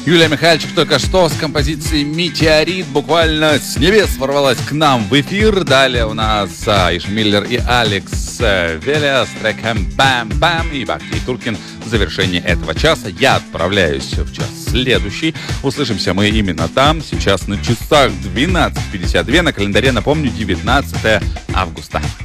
Юлия Михальчик только что с композицией «Метеорит» буквально с небес ворвалась к нам в эфир. Далее у нас Иша Миллер и Алекс Веля с треком «Бам-бам» и Бахти Туркин в завершении этого часа. Я отправляюсь в час следующий. Услышимся мы именно там. Сейчас на часах 12:52. На календаре, напомню, 19 августа.